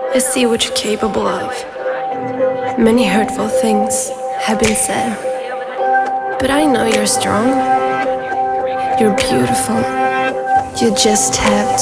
I see what you're capable of. Many hurtful things have been said, but I know you're strong. You're beautiful. You just have